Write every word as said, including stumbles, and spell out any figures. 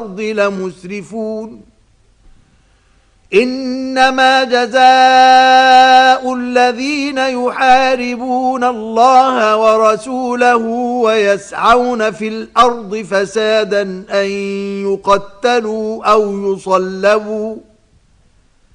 لمسرفون إنما جزاء الذين يحاربون الله ورسوله ويسعون في الأرض فسادا أن يقتلوا أو يصلبوا